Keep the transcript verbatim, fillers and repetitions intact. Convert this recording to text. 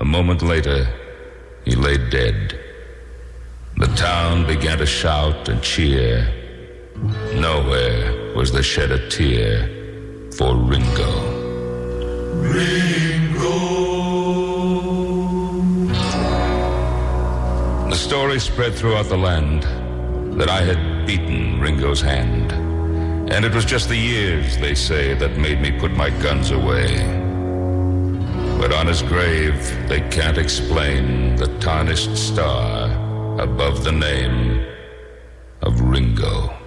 moment later, he lay dead. The town began to shout and cheer. Nowhere was there shed a tear for Ringo. Ringo. The story spread throughout the land that I had beaten Ringo's hand. And it was just the years, they say, that made me put my guns away. But on his grave, they can't explain the tarnished star above the name of Ringo.